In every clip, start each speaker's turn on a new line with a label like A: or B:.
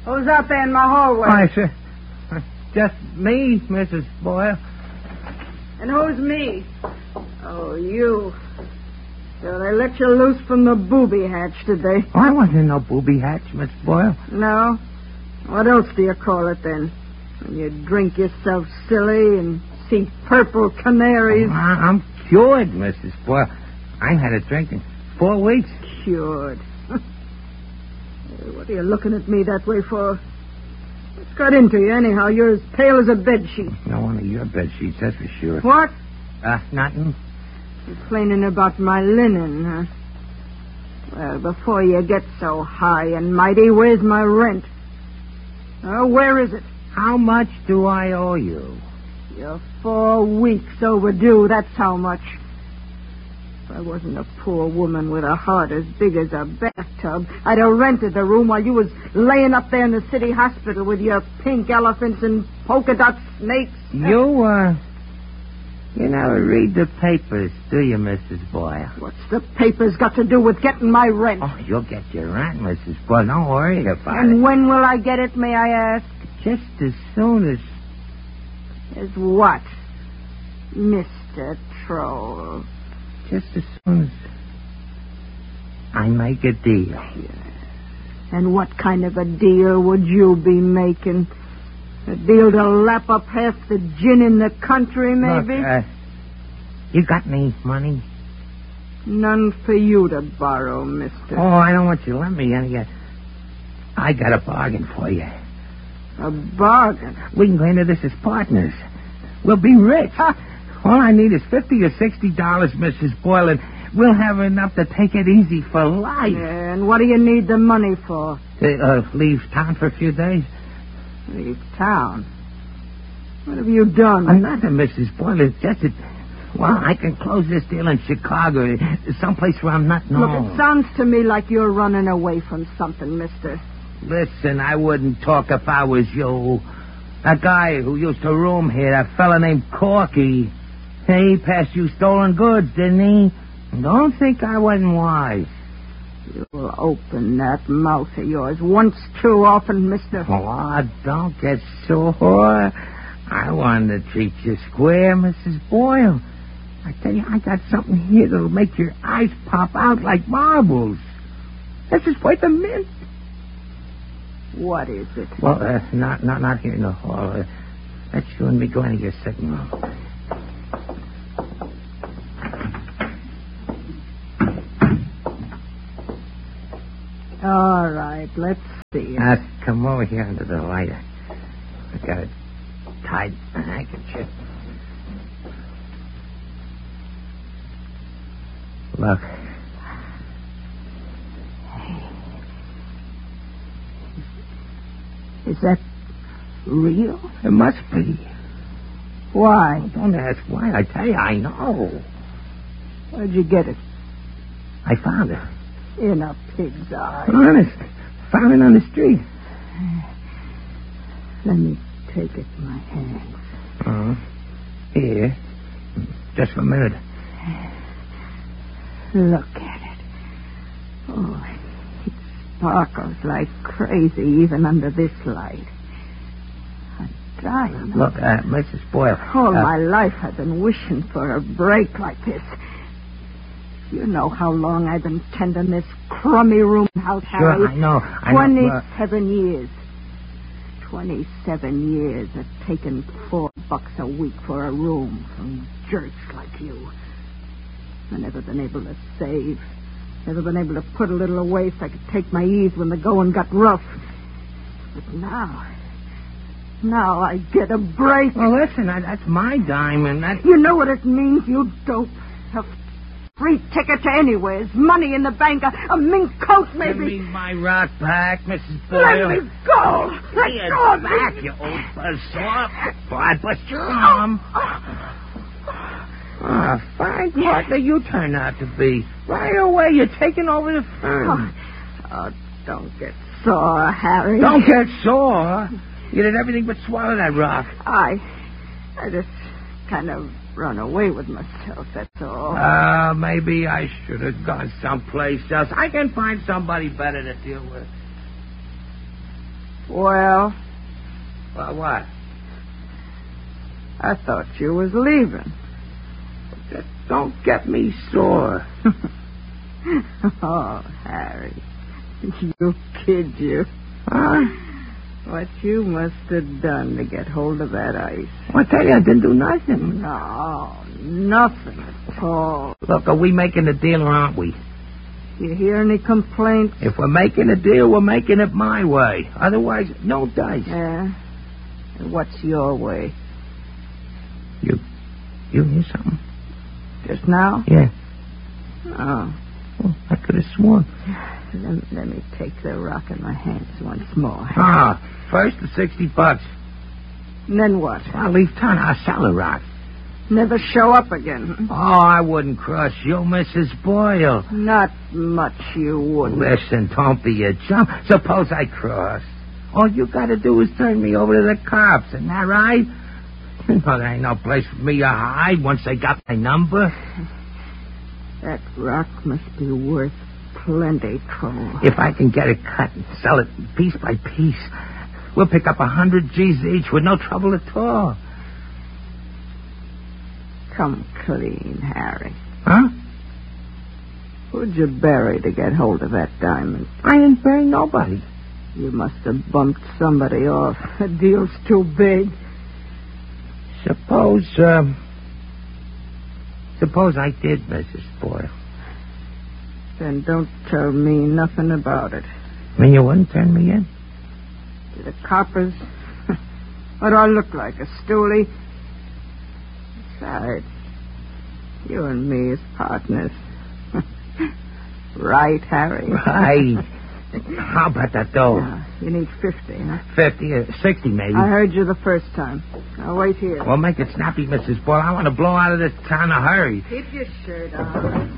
A: Who's out there in my hallway?
B: Why, sir, just me, Mrs. Boyle.
A: And who's me? Oh, you. So they let you loose from the booby hatch, did they?
B: Oh, I wasn't in no booby hatch, Miss Boyle.
A: No? What else do you call it, then? When you drink yourself silly and see purple canaries?
B: Oh, I'm cured, Mrs. Boyle. I ain't had a drink in 4 weeks.
A: Cured. What are you looking at me that way for? What's got into you, anyhow? You're as pale as a bedsheet.
B: No one of your bed sheets, that's for sure.
A: What?
B: Nothing.
A: Complaining about my linen, huh? Well, before you get so high and mighty, where's my rent? Where is it?
B: How much do I owe you?
A: You're 4 weeks overdue, that's how much. If I wasn't a poor woman with a heart as big as a bathtub, I'd have rented the room while you was laying up there in the city hospital with your pink elephants and polka dot snakes.
B: You never read the papers, do you, Mrs. Boyle?
A: What's the papers got to do with getting my rent?
B: Oh, you'll get your rent, Mrs. Boyle. Don't worry about it.
A: And when will I get it, may I ask?
B: Just as soon as...
A: As what, Mr. Troll?
B: Just as soon as I make a deal.
A: And what kind of a deal would you be making? A deal to lap up half the gin in the country, maybe?
B: Look, you got any money?
A: None for you to borrow, mister.
B: Oh, I don't want you to lend me any. I got a bargain for you.
A: A bargain?
B: We can go into this as partners. We'll be rich. All I need is $50 or $60, Mrs. Boyle, and we'll have enough to take it easy for life.
A: Yeah, and what do you need the money for?
B: To leave town for a few days.
A: Leave town? What have you done?
B: Nothing, Mrs. Boyle. It's just that, well, I can close this deal in Chicago, someplace where I'm not known.
A: Look, it sounds to me like you're running away from something, mister.
B: Listen, I wouldn't talk if I was you. That guy who used to room here, that fella named Corky, he passed you stolen goods, didn't he? Don't think I wasn't wise.
A: You'll open that mouth of yours once too often, mister.
B: Oh, don't get sore. I wanted to treat you square, Mrs. Boyle. I tell you, I got something here that'll make your eyes pop out like marbles. This is worth a mint.
A: What is it?
B: Well, not here in the hall. Let's you and me go into your sitting room.
A: All right, let's see.
B: Come over here under the light. I got it tied in a handkerchief. Look.
A: Is that real?
B: It must be.
A: Why?
B: Oh, don't ask why. I tell you, I know.
A: Where'd you get it?
B: I found it.
A: In a pig's eye.
B: Honest. Found it on the street.
A: Let me take it in my hands.
B: Here. Just for a minute.
A: Look at it. Oh, it sparkles like crazy even under this light. A diamond.
B: Look, Mrs. Boyle.
A: All my life I've been wishing for a break like this. You know how long I've been tending this crummy room house,
B: Sure,
A: Harry.
B: I know.
A: 27 years. 27 years of taking $4 a week for a room from jerks like you. I've never been able to save. Never been able to put a little away so I could take my ease when the going got rough. But now I get a break.
B: Well, listen, that's my diamond.
A: You know what it means, you dope. A free ticket to anywheres, money in the bank, a mink coat, maybe.
B: Give me my rock back, Mrs. Boyle.
A: Let me go. Let
B: Get
A: go of
B: back,
A: me.
B: you old buzzsaw. Before I bust your arm. Fine partner you turn out to be. Right away, you're taking over the firm.
A: Oh, don't get sore, Harry.
B: Don't get sore. You did everything but swallow that rock.
A: I just kind of run away with myself, that's all.
B: Maybe I should have gone someplace else. I can find somebody better to deal with.
A: Well,
B: Well, what?
A: I thought you was leaving.
B: Just don't get me sore.
A: Oh, Harry. You kid you.
B: Huh?
A: What you must have done to get hold of that ice.
B: I tell you, I didn't do nothing.
A: No, nothing at all.
B: Look, are we making a deal or aren't we?
A: You hear any complaints?
B: If we're making a deal, we're making it my way. Otherwise, no dice.
A: Yeah. What's your way?
B: You hear something?
A: Just now?
B: Yeah.
A: Oh.
B: Oh, I could have sworn.
A: Let me take the rock in my hands once more.
B: Ah, first the $60.
A: And then what?
B: I'll leave town. I'll sell the rock.
A: Never show up again.
B: Oh, I wouldn't cross you, Mrs. Boyle.
A: Not much you wouldn't.
B: Listen, don't be a chump. Suppose I cross. All you got to do is turn me over to the cops. Isn't that right? You know, there ain't no place for me to hide once they got my number.
A: That rock must be worth plenty, Troll.
B: If I can get it cut and sell it piece by piece, we'll pick up 100 G's each with no trouble at all.
A: Come clean, Harry.
B: Huh?
A: Who'd you bury to get hold of that diamond?
B: I didn't bury nobody.
A: You must have bumped somebody off. The deal's too big.
B: Suppose I did, Mrs. Boyle.
A: Then don't tell me nothing about it.
B: I mean, you wouldn't turn me in?
A: To the coppers? What do I look like, a stoolie? Besides, you and me is partners. Right, Harry?
B: Right. How about that, dough?
A: You need 50, huh?
B: 50 or 60, maybe.
A: I heard you the first time. Now, wait here.
B: Well, make it snappy, Mrs. Boyle. I want to blow out of this town in a hurry.
A: Keep your shirt on.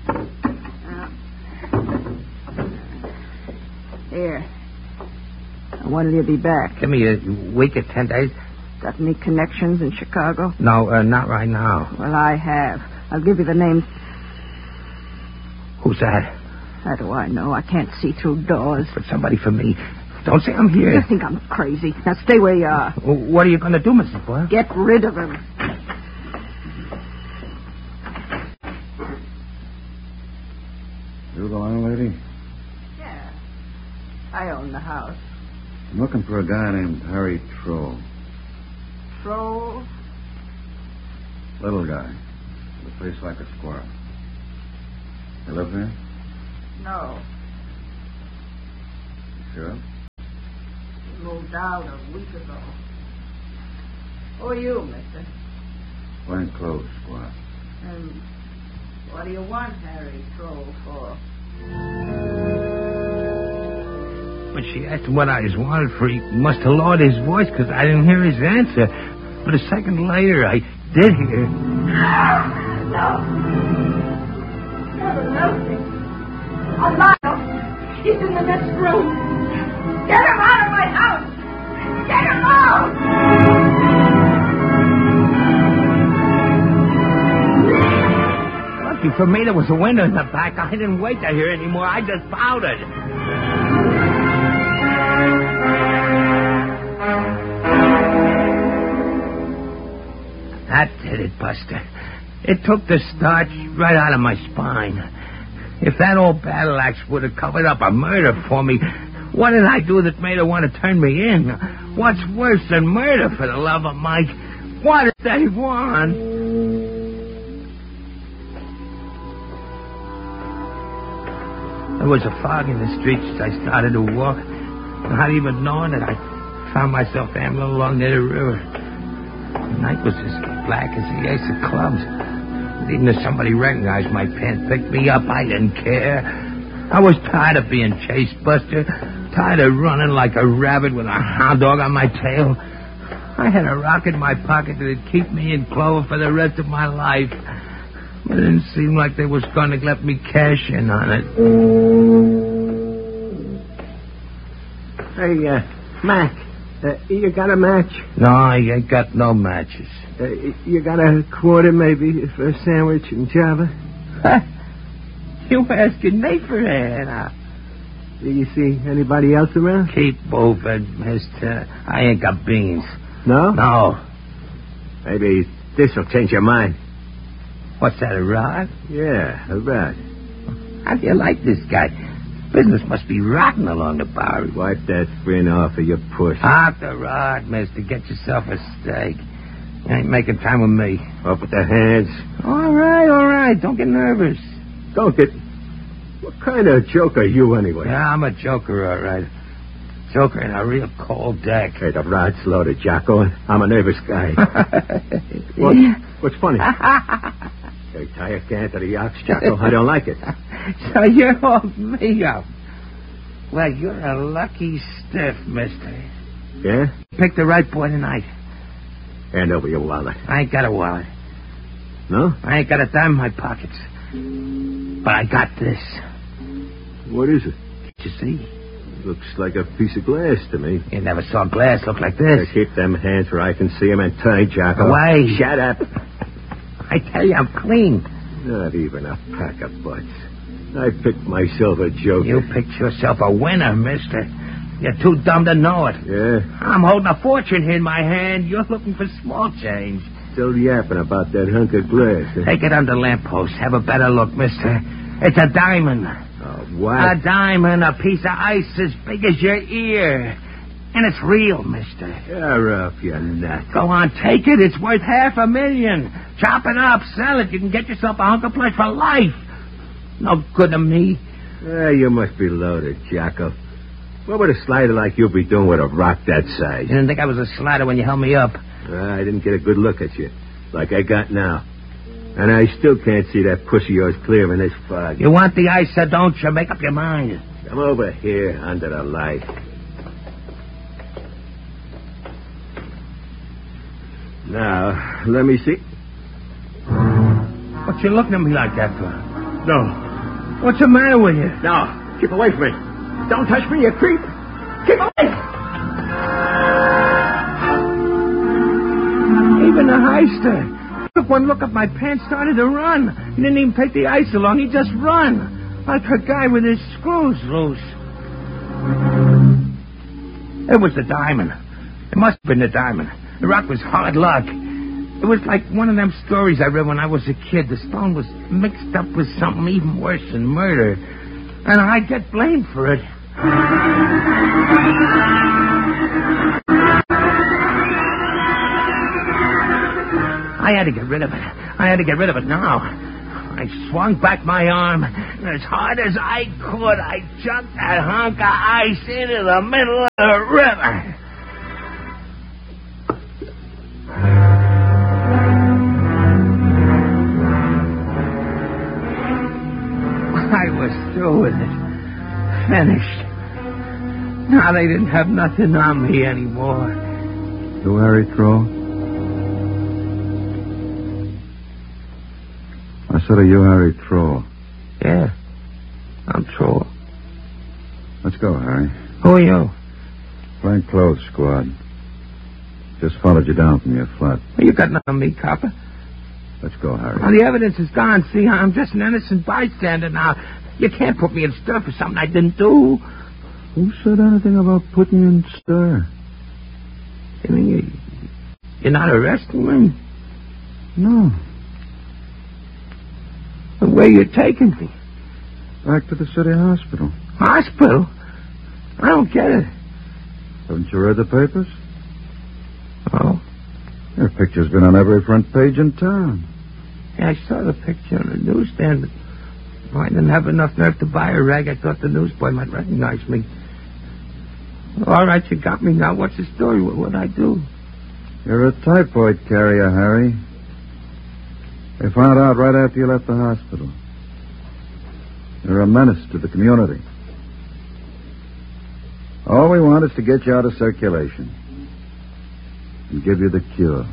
A: Here. When'll you be back?
B: Give me a week or 10 days.
A: Got any connections in Chicago?
B: No, not right now.
A: Well, I have. I'll give you the names.
B: Who's that?
A: How do I know? I can't see through doors.
B: For somebody for me. Don't say I'm here.
A: You think I'm crazy. Now stay where you are.
B: What are you going to do, Mrs. Boyle?
A: Get rid of him.
C: You the landlady?
A: Yeah. I own the house.
C: I'm looking for a guy named Harry Troll.
A: Troll?
C: Little guy. With a face like a squirrel. You live there?
A: No.
C: You sure?
A: He moved out a week ago. Who are you, mister?
C: Plain clothes squad.
A: And what do you want Harry Troll for?
B: When she asked him what I was wanted for, he must have lowered his voice because I didn't hear his answer. But a second later, I did hear.
A: No. Alano, he's in the next room. Get him out of my house. Get him out.
B: Lucky for me, there was a window in the back. I didn't wait to hear anymore. I just pouted. That did it, Buster. It took the starch right out of my spine. If that old battle axe would have covered up a murder for me, what did I do that made her want to turn me in? What's worse than murder, for the love of Mike? What did they want? There was a fog in the streets as I started to walk. Not even knowing it, I found myself ambling along near the river. The night was as black as the ace of clubs. Even if somebody recognized my pants, picked me up, I didn't care. I was tired of being chased, Buster. Tired of running like a rabbit with a hound dog on my tail. I had a rock in my pocket that'd keep me in clover for the rest of my life. But it didn't seem like they was going to let me cash in on it.
D: Hey, Mac, you got a match?
B: No, I ain't got no matches.
D: You got a quarter, maybe, for a sandwich and Java?
B: You asking me for that?
D: Do you see anybody else around?
B: Keep moving, mister. I ain't got beans.
D: No?
B: No.
D: Maybe this will change your mind.
B: What's that, a rod?
D: Yeah, a rod.
B: How do you like this guy? Business must be rotten along the Bowery.
D: Wipe that grin off of your push.
B: Off the rod, mister. Get yourself a steak. You ain't making time with me.
D: Up with the hands.
B: All right. Don't get nervous.
D: Don't get... What kind of joke are you, anyway?
B: Yeah, I'm a joker, all right. Joker in a real cold deck.
D: Hey, the rod's loaded, Jocko. I'm a nervous guy. What's funny? Hey, tie a can to the ox, Jocko. I don't like it.
B: So you're holding me up. Well, you're a lucky stiff, mister.
D: Yeah?
B: Pick the right boy tonight.
D: Hand over your wallet.
B: I ain't got a wallet.
D: No?
B: I ain't got a dime in my pockets. But I got this.
D: What is it?
B: You see?
D: Looks like a piece of glass to me.
B: You never saw glass look like this.
D: Keep them hands where I can see them and turn, Jocko.
B: Away.
D: Shut up.
B: I tell you, I'm clean.
D: Not even a pack of butts. I picked myself a joker.
B: You picked yourself a winner, mister. You're too dumb to know it.
D: Yeah?
B: I'm holding a fortune here in my hand. You're looking for small change.
D: Still yapping about that hunk of glass. Huh?
B: Take it under lamppost. Have a better look, mister. It's a diamond.
D: What?
B: A diamond, a piece of ice as big as your ear. And it's real, mister.
D: You're up, you nut.
B: Go on, take it. It's worth $500,000. Chop it up, sell it. You can get yourself a hunk of flesh for life. No good to me.
D: You must be loaded, Jocko. What would a slider like you be doing with a rock that size?
B: You didn't think I was a slider when you held me up.
D: I didn't get a good look at you, like I got now. And I still can't see that pussy of yours clear in this fog.
B: You want the ice, or don't you? Make up your mind.
D: Come over here under the light. Now, let me see.
B: What you looking at me like that for? No. What's the matter with you?
D: No, keep away from me. Don't touch me, you creep. Keep away.
B: Even the heister. Took one look at my pants, started to run. He didn't even take the ice along. He just run. Like a guy with his screws loose. It was the diamond. It must have been the diamond. The rock was hard luck. It was like one of them stories I read when I was a kid. The stone was mixed up with something even worse than murder. And I get blamed for it. I had to get rid of it. I had to get rid of it now. I swung back my arm, and as hard as I could, I chucked that hunk of ice into the middle of the river. I was through with it. Finished. Now they didn't have nothing on me anymore.
C: You Harry Troll? I said, are you Harry Troll?
B: Yeah, I'm Troll.
C: Let's go, Harry.
B: Who are you?
C: Plain clothes squad. Just followed you down from your flat.
B: Well, you got nothing on me, copper.
C: Let's go, Harry.
B: Well, the evidence is gone. See, I'm just an innocent bystander now. You can't put me in stir for something I didn't do.
C: Who said anything about putting you in stir?
B: You mean you're not arresting me?
C: No.
B: But where you taking me?
C: Back to the city hospital.
B: Hospital? I don't get it.
C: Haven't you read the papers?
B: Oh?
C: Your picture's been on every front page in town.
B: Yeah, I saw the picture on the newsstand, but I didn't have enough nerve to buy a rag. I thought the newsboy might recognize me. All right, you got me now. What's the story? What'd I do?
C: You're a typhoid carrier, Harry. They found out right after you left the hospital. You're a menace to the community. All we want is to get you out of circulation and give you the cure.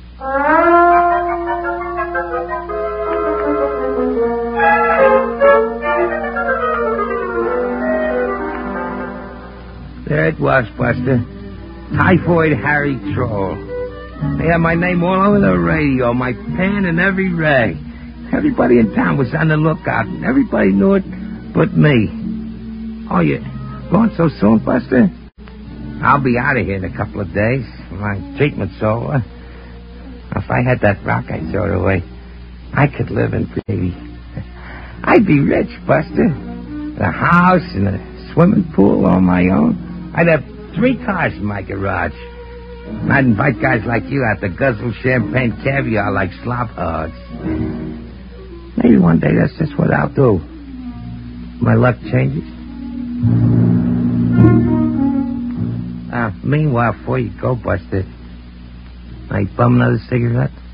B: There it was, Buster. Typhoid Harry Troll. They had my name all over the radio, my pen in every rag. Everybody in town was on the lookout, and everybody knew it but me. Oh, Going so soon, Buster? I'll be out of here in a couple of days. My treatment's over. If I had that rock I threw away, I could live in Gravy. I'd be rich, Buster. A house and a swimming pool on my own. I'd have 3 cars in my garage. And I'd invite guys like you out to guzzle champagne caviar like slop hogs. Maybe one day that's just what I'll do. My luck changes. Meanwhile, before you go, Buster, I bum another cigarette?